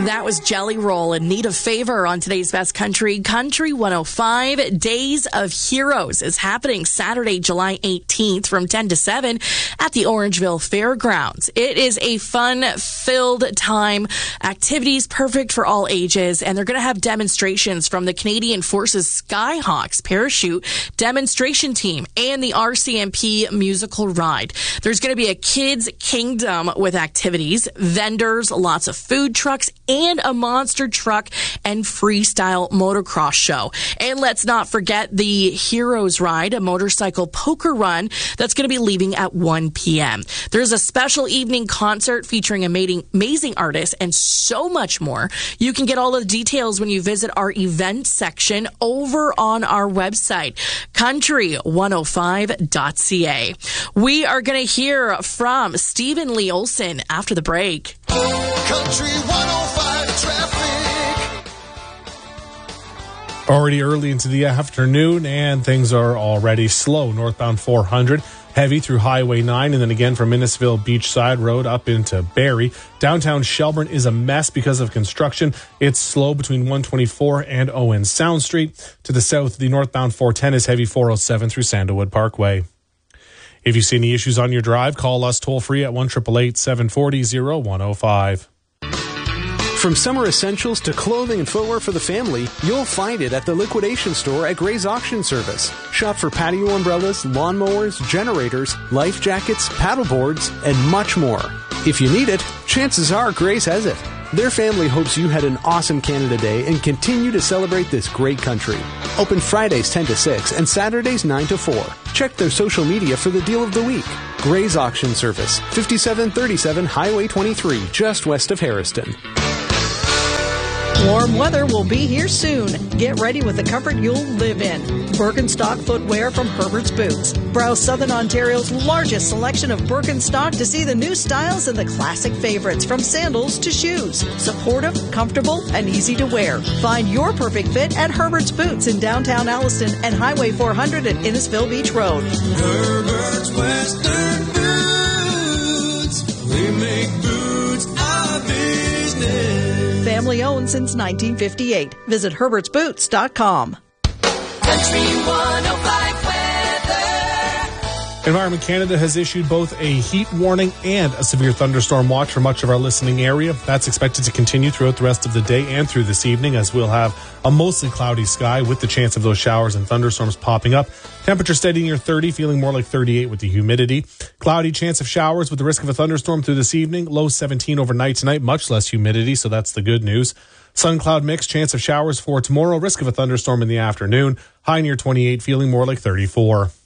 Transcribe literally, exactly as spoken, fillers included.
That was Jelly Roll in need of favor on today's Best Country. Country one oh five Days of Heroes is happening Saturday, July eighteenth from ten to seven at the Orangeville Fairgrounds. It is a fun-filled time. Activities perfect for all ages, and they're going to have demonstrations from the Canadian Forces Skyhawks Parachute Demonstration Team and the R C M P Musical Ride. There's going to be a Kids Kingdom with activities, vendors, lots of food trucks, and a monster truck and freestyle motocross show. And let's not forget the Heroes Ride, a motorcycle poker run that's going to be leaving at one p.m. There's a special evening concert featuring amazing, amazing artists and so much more. You can get all the details when you visit our event section over on our website, country one oh five dot c a. We are going to hear from Stephen Lee Olson after the break. Country one oh five traffic. Already early into the afternoon, and things are already slow. Northbound four hundred, heavy through Highway nine, and then again from Innisfil Beachside Road up into Barrie. Downtown Shelburne is a mess because of construction. It's slow between one twenty-four and Owen Sound Street. To the south, the northbound four ten is heavy four oh seven through Sandalwood Parkway. If you see any issues on your drive, call us toll-free at one eight eight eight, seven four zero, oh one oh five. From summer essentials to clothing and footwear for the family, you'll find it at the liquidation store at Gray's Auction Service. Shop for patio umbrellas, lawnmowers, generators, life jackets, paddleboards, and much more. If you need it, chances are Gray's has it. Their family hopes you had an awesome Canada Day and continue to celebrate this great country. Open Fridays ten to six and Saturdays nine to four. Check their social media for the deal of the week. Gray's Auction Service, fifty-seven thirty-seven Highway twenty-three, just west of Harriston. Warm weather will be here soon. Get ready with the comfort you'll live in. Birkenstock footwear from Herbert's Boots. Browse Southern Ontario's largest selection of Birkenstock to see the new styles and the classic favorites, from sandals to shoes. Supportive, comfortable, and easy to wear. Find your perfect fit at Herbert's Boots in downtown Alliston and Highway four hundred at Innisfil Beach Road. Herbert's Western Boots. We make boots our business. Family owned since nineteen fifty-eight. Visit herberts boots dot com. Country one oh five weather. Environment Canada has issued both a heat warning and a severe thunderstorm watch for much of our listening area. That's expected to continue throughout the rest of the day and through this evening, as we'll have a mostly cloudy sky with the chance of those showers and thunderstorms popping up. Temperature steady near thirty, feeling more like thirty-eight with the humidity. Cloudy, chance of showers with the risk of a thunderstorm through this evening. Low seventeen overnight tonight, much less humidity, so that's the good news. Sun cloud mix, chance of showers for tomorrow. Risk of a thunderstorm in the afternoon. High near twenty-eight, feeling more like thirty-four.